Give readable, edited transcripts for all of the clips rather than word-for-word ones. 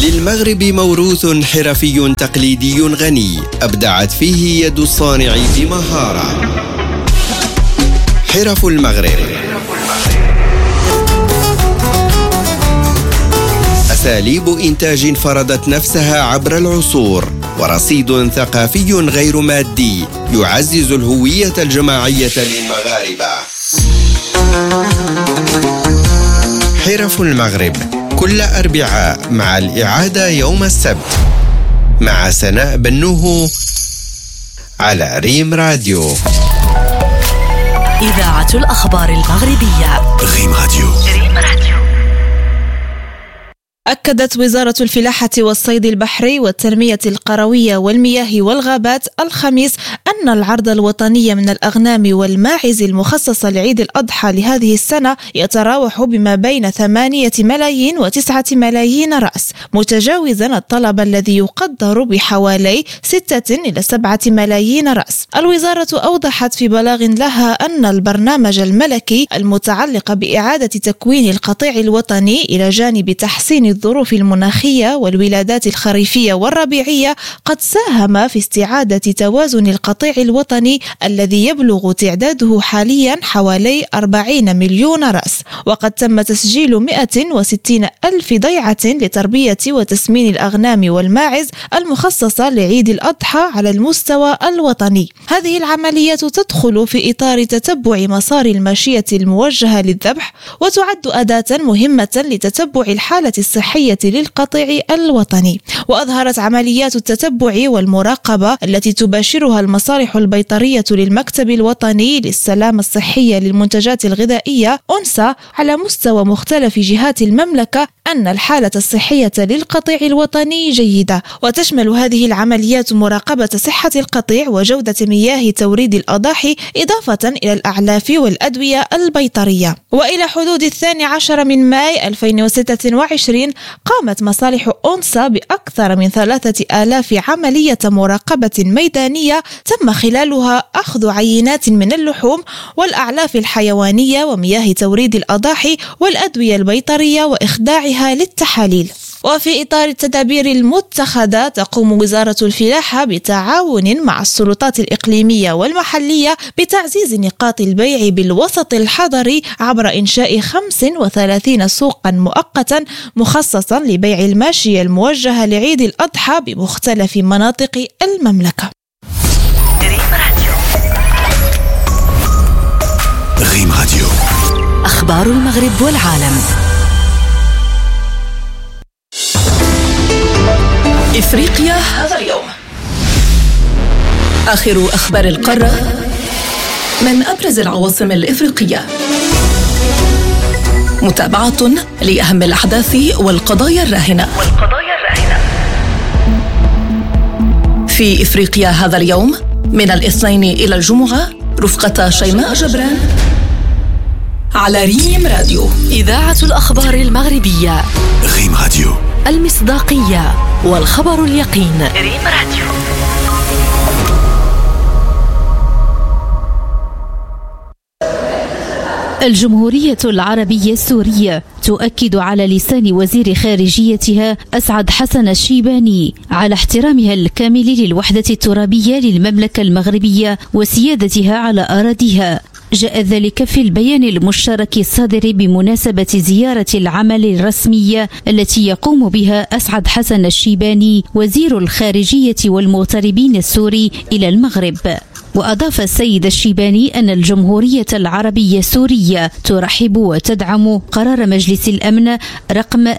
للمغرب موروث حرفي تقليدي غني أبدعت فيه يد الصانع بمهارة. حرف المغرب، أساليب إنتاج فرضت نفسها عبر العصور، ورصيد ثقافي غير مادي يعزز الهوية الجماعية للمغاربة. حرف المغرب كل أربعاء مع الإعادة يوم السبت مع سناء بنوه على ريم راديو. إذاعة الأخبار المغربية ريم راديو. أكدت وزارة الفلاحة والصيد البحري والتنمية القروية والمياه والغابات الخميس أن العرض الوطني من الأغنام والماعز المخصص لعيد الأضحى لهذه السنة يتراوح بما بين 8 ملايين و9 ملايين رأس، متجاوزا الطلب الذي يقدر بحوالي 6 إلى 7 ملايين رأس. الوزارة أوضحت في بلاغ لها أن البرنامج الملكي المتعلق بإعادة تكوين القطيع الوطني إلى جانب تحسين الظروف المناخية والولادات الخريفية والربيعية قد ساهم في استعادة توازن القطيع الوطني الذي يبلغ تعداده حاليا حوالي 40 مليون رأس، وقد تم تسجيل 160 ألف ضيعة لتربية وتسمين الأغنام والماعز المخصصة لعيد الأضحى على المستوى الوطني. هذه العمليات تدخل في إطار تتبع مسار الماشية الموجهة للذبح، وتعد أداة مهمة لتتبع الحالة الصحية للقطيع الوطني. وأظهرت عمليات التتبع والمراقبة التي تباشرها المصالح البيطرية للمكتب الوطني للسلامة الصحية للمنتجات الغذائية أنسا على مستوى مختلف جهات المملكة أن الحالة الصحية للقطيع الوطني جيدة، وتشمل هذه العمليات مراقبة صحة القطيع وجودة مياه توريد الأضاحي إضافة إلى الأعلاف والأدوية البيطرية. وإلى حدود 12 من ماي 2026 قامت مصالح أنسا بأكثر من 3000 عملية مراقبة ميدانية تم خلالها أخذ عينات من اللحوم والأعلاف الحيوانية ومياه توريد الأضاحي والأدوية البيطرية وإخضاعها للتحاليل. وفي إطار التدابير المتخذة تقوم وزارة الفلاحة بتعاون مع السلطات الإقليمية والمحلية بتعزيز نقاط البيع بالوسط الحضري عبر إنشاء 35 سوقا مؤقتا مخصصا لبيع الماشية الموجهة لعيد الأضحى بمختلف مناطق المملكة. ريم راديو. أخبار المغرب والعالم. إفريقيا هذا اليوم. آخر أخبار القارة من أبرز العواصم الإفريقية. متابعة لأهم الأحداث والقضايا الراهنة. في إفريقيا هذا اليوم من الاثنين إلى الجمعة رفقة شيماء جبران على ريم راديو. إذاعة الأخبار المغربية. ريم راديو. المصداقية والخبر اليقين. ريم راديو. الجمهورية العربية السورية تؤكد على لسان وزير خارجيتها أسعد حسن الشيباني على احترامها الكامل للوحدة الترابية للمملكة المغربية وسيادتها على أراضيها. جاء ذلك في البيان المشترك الصادر بمناسبة زيارة العمل الرسمية التي يقوم بها أسعد حسن الشيباني وزير الخارجية والمغتربين السوري إلى المغرب. وأضاف السيد الشيباني أن الجمهورية العربية السورية ترحب وتدعم قرار مجلس الأمن رقم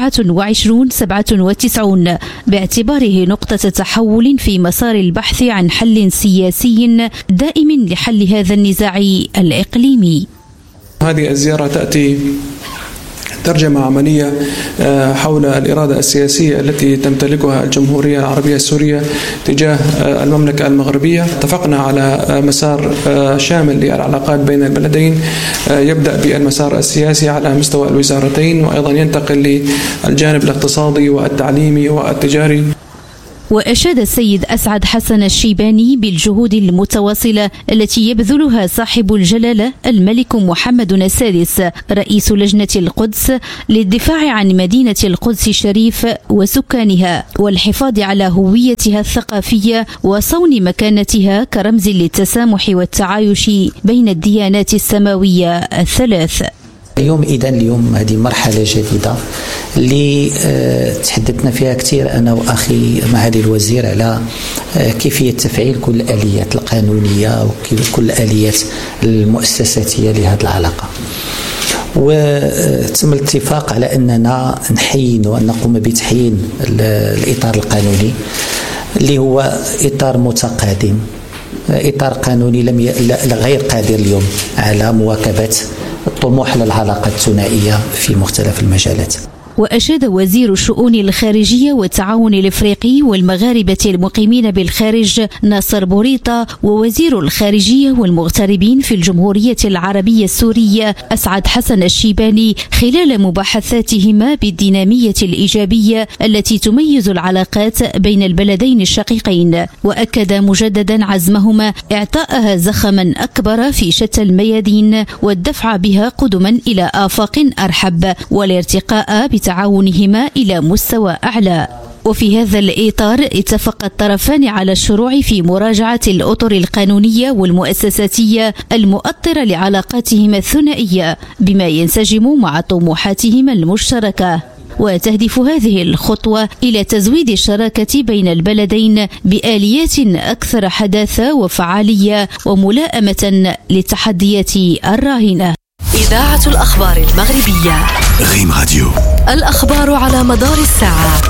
2797 باعتباره نقطة تحول في مسار البحث عن حل سياسي دائم لحل هذا النزاع الإقليمي. هذه الزيارة تأتي ترجمة عملية حول الإرادة السياسية التي تمتلكها الجمهورية العربية السورية تجاه المملكة المغربية. اتفقنا على مسار شامل للعلاقات بين البلدين يبدأ بالمسار السياسي على مستوى الوزارتين، وأيضا ينتقل للجانب الاقتصادي والتعليمي والتجاري. وأشاد السيد أسعد حسن الشيباني بالجهود المتواصلة التي يبذلها صاحب الجلالة الملك محمد السادس رئيس لجنة القدس للدفاع عن مدينة القدس الشريف وسكانها والحفاظ على هويتها الثقافية وصون مكانتها كرمز للتسامح والتعايش بين الديانات السماوية الثلاث. اليوم هذه مرحلة جديدة اللي تحدثنا فيها كثير أنا وأخي معالي الوزير على كيفية تفعيل كل الآليات القانونية وكل الآليات المؤسساتية لهذه العلاقة، وتم الاتفاق على أننا نحين وأن نقوم بتحيين الإطار القانوني اللي هو إطار متقادم، إطار قانوني غير قادر اليوم على مواكبة الطموح للعلاقة الثنائية في مختلف المجالات. وأشاد وزير الشؤون الخارجية والتعاون الإفريقي والمغاربة المقيمين بالخارج ناصر بوريطة ووزير الخارجية والمغتربين في الجمهورية العربية السورية أسعد حسن الشيباني خلال مباحثاتهما بالدينامية الإيجابية التي تميز العلاقات بين البلدين الشقيقين، وأكد مجددا عزمهما إعطائها زخما أكبر في شتى الميادين والدفع بها قدما إلى آفاق أرحب والارتقاء بتعاونهما إلى مستوى أعلى. وفي هذا الإطار اتفق الطرفان على الشروع في مراجعة الأطر القانونية والمؤسساتية المؤطرة لعلاقاتهما الثنائية بما ينسجم مع طموحاتهما المشتركة. وتهدف هذه الخطوة إلى تزويد الشراكة بين البلدين بآليات أكثر حداثة وفعالية وملائمة للتحديات الراهنة. إذاعة الأخبار المغربية ريم راديو، الأخبار على مدار الساعة.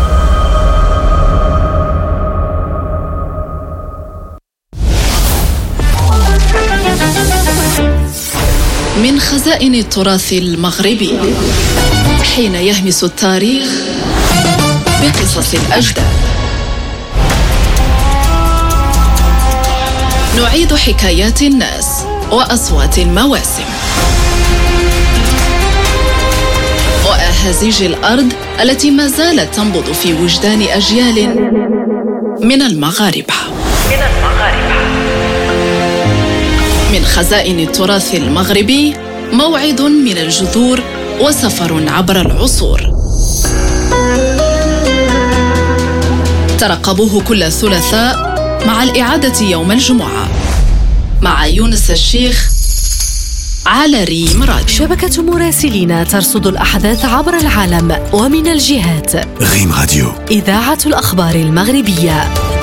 من خزائن التراث المغربي حين يهمس التاريخ بقصص الأجداد، نعيد حكايات الناس وأصوات المواسم وأهازيج الأرض التي ما زالت تنبض في وجدان أجيال من المغاربة. من خزائن التراث المغربي موعد من الجذور وسفر عبر العصور. ترقبوه كل ثلاثاء مع الإعادة يوم الجمعة مع يونس الشيخ على ريم راديو. شبكة مراسلين ترصد الأحداث عبر العالم ومن الجهات. ريم راديو، إذاعة الأخبار المغربية.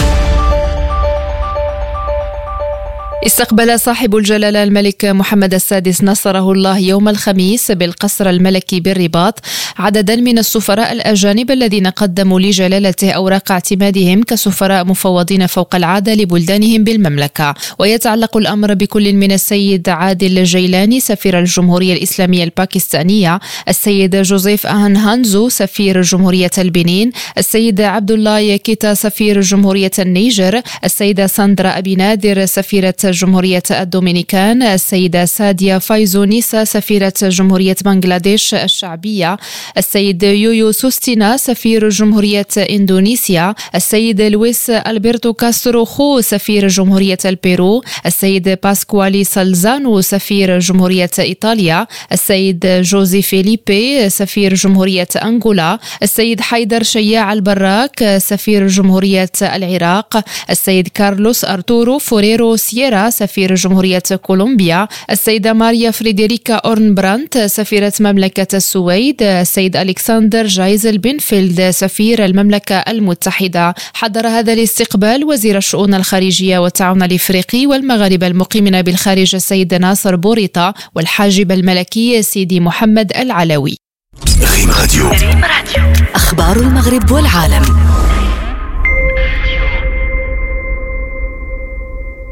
استقبل صاحب الجلالة الملك محمد السادس نصره الله يوم الخميس بالقصر الملكي بالرباط عددا من السفراء الأجانب الذين قدموا لجلالته أوراق اعتمادهم كسفراء مفوضين فوق العادة لبلدانهم بالمملكة. ويتعلق الأمر بكل من السيد عادل الجيلاني سفير الجمهورية الإسلامية الباكستانية، السيد جوزيف أهان هانزو سفير جمهورية البنين، السيد عبد الله يكيتا سفير جمهورية النيجر، السيدة ساندرا أبي نادر سفيرة جمهورية الدومينيكان، السيدة ساديا فايزونيسا سفيرة جمهورية بنغلاديش الشعبية، السيد يويو سوستينا سفير جمهورية إندونيسيا، السيد لويس ألبرتو كاستروخو سفير جمهورية البيرو، السيد باسكوالي سالزانو سفير جمهورية إيطاليا، السيد جوزي فيليبي سفير جمهورية أنغولا، السيد حيدر شياع البراك سفير جمهورية العراق، السيد كارلوس أرتورو فوريرو سييرا سفير جمهورية كولومبيا، السيدة ماريا فريدريكا أورنبرانت سفيرة مملكة السويد، السيد ألكسندر جايزل بنفيلد سفير المملكة المتحدة. حضر هذا الاستقبال وزير الشؤون الخارجية والتعاون الإفريقي والمغاربة المقيمين بالخارج السيد ناصر بوريطة والحاجب الملكي سيدي محمد العلوي. ريم راديو، أخبار المغرب والعالم.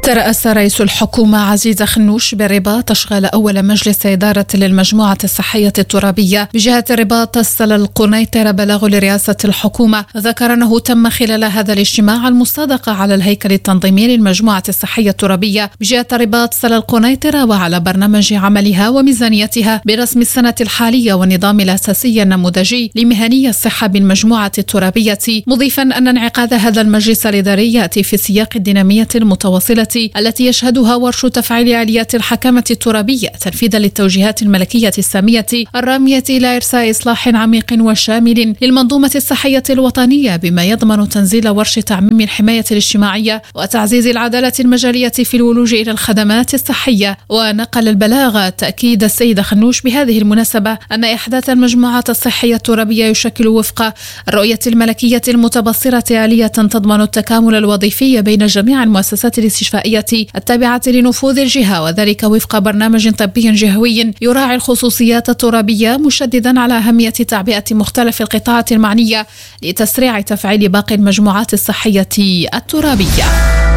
ترأس رئيس الحكومة عزيز خنوش بالرباط أشغال أول مجلس إدارة للمجموعة الصحية الترابية بجهة الرباط السلا القنيطرة بلاغ لرئاسة الحكومة. ذكر أنه تم خلال هذا الاجتماع المصادقة على الهيكل التنظيمي للمجموعة الصحية الترابية بجهة الرباط سلا القنيطرة وعلى برنامج عملها وميزانيتها برسم السنة الحالية والنظام الأساسي النموذجي لمهني الصحة بالمجموعة الترابية، مضيفا أن انعقاد هذا المجلس الإداري يأتي في سياق الدينامية المتواصلة التي يشهدها ورش تفعيل آليات الحكامة الترابية تنفيذا للتوجيهات الملكية السامية الرامية إلى إرساء إصلاح عميق وشامل للمنظومة الصحية الوطنية بما يضمن تنزيل ورش تعميم الحماية الاجتماعية وتعزيز العدالة المجالية في الولوج إلى الخدمات الصحية. ونقل البلاغ تأكيد السيد خنوش بهذه المناسبة أن إحداث المجموعات الصحية الترابية يشكل وفق الرؤية الملكية المتبصرة آلية تضمن التكامل الوظيفي بين جميع المؤسسات الاستشفائية التابعة لنفوذ الجهة، وذلك وفق برنامج طبي جهوي يراعي الخصوصيات الترابية، مشددا على أهمية تعبئة مختلف القطاعات المعنية لتسريع تفعيل باقي المجموعات الصحية الترابية.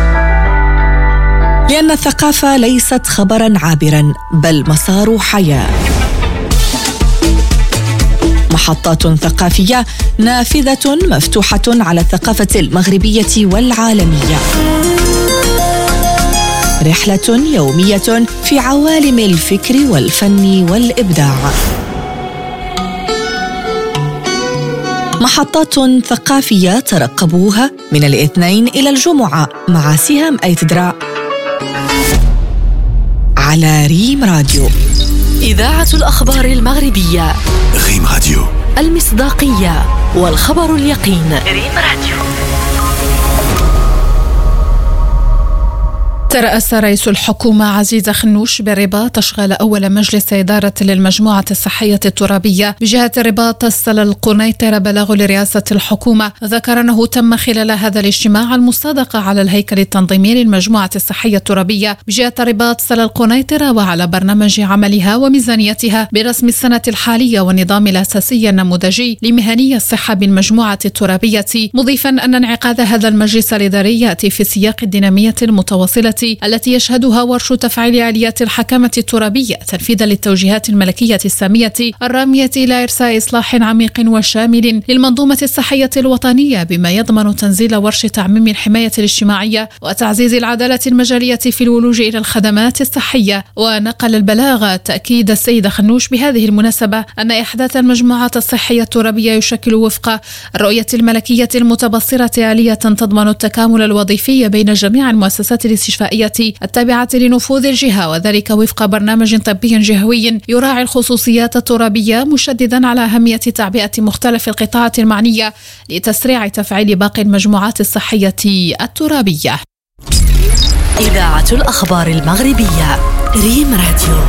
لأن الثقافة ليست خبرا عابرا بل مسار حياة. محطات ثقافية نافذة مفتوحة على الثقافة المغربية والعالمية. رحلة يومية في عوالم الفكر والفن والإبداع. محطات ثقافية ترقبوها من الاثنين إلى الجمعة مع سهام أيتدرا على ريم راديو. إذاعة الأخبار المغربية. ريم راديو. المصداقية والخبر اليقين. ريم راديو. ترأس رئيس الحكومة عزيز خنوش بالرباط أشغال أول مجلس إدارة للمجموعة الصحية الترابية بجهة الرباط السلا القنيطرة بلاغ لرئاسة الحكومة. ذكر أنه تم خلال هذا الاجتماع المصادقة على الهيكل التنظيمي للمجموعة الصحية الترابية بجهة الرباط سلا القنيطرة وعلى برنامج عملها وميزانيتها برسم السنة الحالية والنظام الأساسي النموذجي لمهني الصحة بالمجموعة الترابية، مضيفا أن انعقاد هذا المجلس الإداري يأتي في سياق الدينامية المتواصلة التي يشهدها ورش تفعيل آليات الحكامة الترابية تنفيذا للتوجيهات الملكية السامية الرامية إلى إرساء إصلاح عميق وشامل للمنظومة الصحية الوطنية بما يضمن تنزيل ورش تعميم الحماية الاجتماعية وتعزيز العدالة المجالية في الولوج إلى الخدمات الصحية. ونقل البلاغ تأكيد السيد خنوش بهذه المناسبة أن إحداث المجموعات الصحية الترابية يشكل وفق الرؤية الملكية المتبصرة آلية تضمن التكامل الوظيفي بين جميع المؤسسات الاستشفائية التابعة لنفوذ الجهة، وذلك وفق برنامج طبي جهوي يراعي الخصوصيات الترابية، مشددا على أهمية تعبئة مختلف القطاعات المعنية لتسريع تفعيل باقي المجموعات الصحية الترابية. إذاعة الأخبار المغربية. ريم راديو.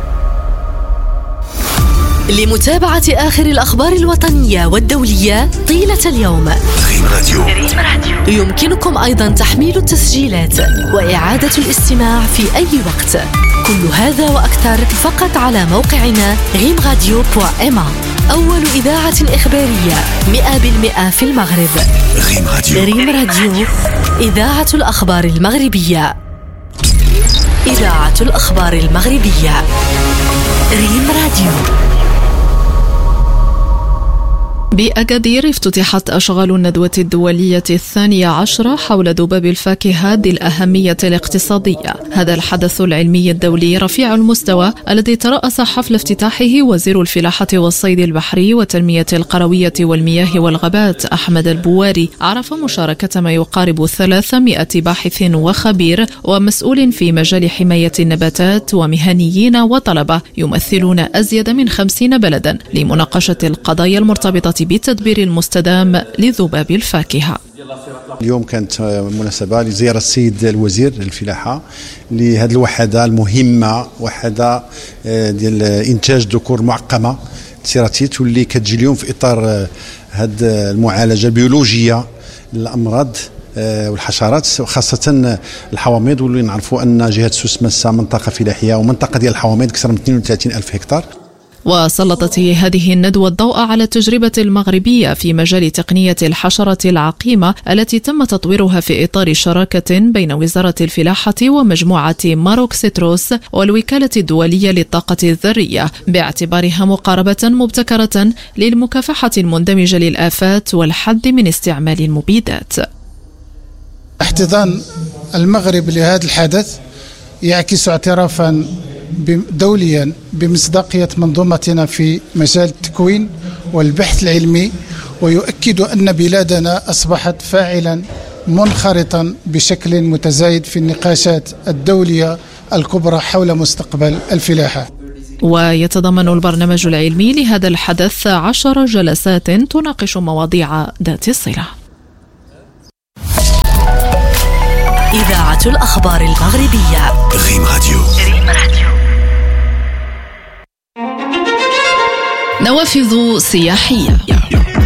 لمتابعة آخر الأخبار الوطنية والدولية طيلة اليوم، ريم راديو. يمكنكم أيضا تحميل التسجيلات وإعادة الاستماع في أي وقت. كل هذا وأكثر فقط على موقعنا rimradio.ma. أول إذاعة إخبارية 100% في المغرب. ريم راديو. ريم راديو. إذاعة الأخبار المغربية. إذاعة الأخبار المغربية. ريم راديو. بأكادير افتتحت أشغال الندوة الدولية 12 حول ذباب الفاكهة ذي الأهمية الاقتصادية. هذا الحدث العلمي الدولي رفيع المستوى الذي ترأس حفل افتتاحه وزير الفلاحة والصيد البحري والتنمية القروية والمياه والغابات أحمد البواري، عرف مشاركة ما يقارب 300 باحث وخبير ومسؤول في مجال حماية النباتات ومهنيين وطلبة يمثلون أزيد من 50 بلدا لمناقشة القضايا المرتبطة بالتدبير المستدام لذباب الفاكهة. اليوم كانت مناسبة لزيارة السيد الوزير الفلاحة لهذه الوحدة المهمة، وحدة ديال إنتاج ذكور معقمة سيراتيت، واللي كتجي اليوم في إطار هذه المعالجة البيولوجية للأمراض والحشرات، خاصة الحوامض، واللي نعرفوا أن جهة سوس مسا منطقة فلاحية ومنطقة ديال الحوامض أكثر من 32,000 هكتار. وسلطت هذه الندوة الضوء على التجربة المغربية في مجال تقنية الحشرة العقيمة التي تم تطويرها في إطار شراكة بين وزارة الفلاحة ومجموعة ماروك سيتروس والوكالة الدولية للطاقة الذرية، باعتبارها مقاربة مبتكرة للمكافحة المندمجة للآفات والحد من استعمال المبيدات. احتضان المغرب لهذا الحدث يعكس اعترافا دوليا بمصداقية منظومتنا في مجال التكوين والبحث العلمي، ويؤكد أن بلادنا أصبحت فاعلا منخرطا بشكل متزايد في النقاشات الدولية الكبرى حول مستقبل الفلاحة. ويتضمن البرنامج العلمي لهذا الحدث 10 جلسات تناقش مواضيع ذات الصلة. إذاعة الأخبار المغربية ريم راديو. نوافذ سياحية.